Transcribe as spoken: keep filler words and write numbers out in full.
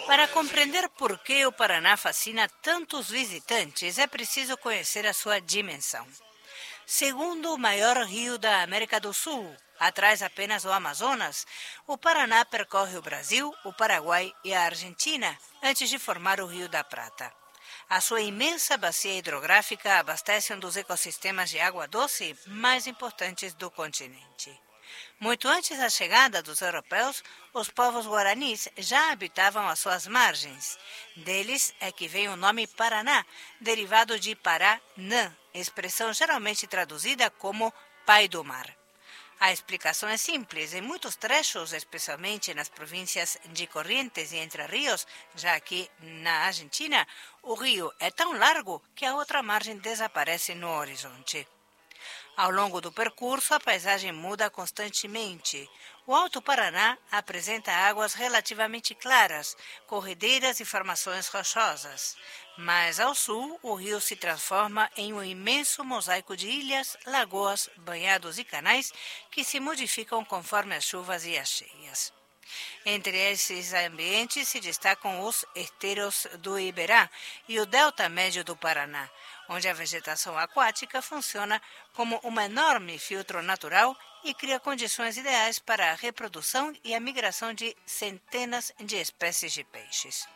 Para compreender por que o Paraná fascina tantos visitantes, é preciso conhecer a sua dimensão. Segundo o maior rio da América do Sul, atrás apenas do Amazonas, o Paraná percorre o Brasil, o Paraguai e a Argentina antes de formar o Rio da Prata. A sua imensa bacia hidrográfica abastece um dos ecossistemas de água doce mais importantes do continente. Muito antes da chegada dos europeus, os povos guaranis já habitavam as suas margens. Deles é que vem o nome Paraná, derivado de Paranã, expressão geralmente traduzida como pai do mar. A explicação é simples. Em muitos trechos, especialmente nas províncias de Corrientes e Entre Ríos, já que na Argentina, o rio é tão largo que a outra margem desaparece no horizonte. Ao longo do percurso, a paisagem muda constantemente. O Alto Paraná apresenta águas relativamente claras, corredeiras e formações rochosas. Mais ao sul, o rio se transforma em um imenso mosaico de ilhas, lagoas, banhados e canais que se modificam conforme as chuvas e as cheias. Entre esses ambientes se destacam os esteiros do Iberá e o delta médio do Paraná, onde a vegetação aquática funciona como um enorme filtro natural e cria condições ideais para a reprodução e a migração de centenas de espécies de peixes.